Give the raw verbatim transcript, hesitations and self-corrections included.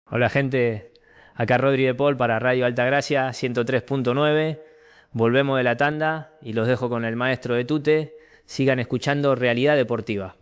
Hola gente, acá Rodri de Paul para Radio Altagracia ciento tres punto nueve. Volvemos de la tanda y los dejo con el maestro de Tute. Sigan escuchando Realidad Deportiva.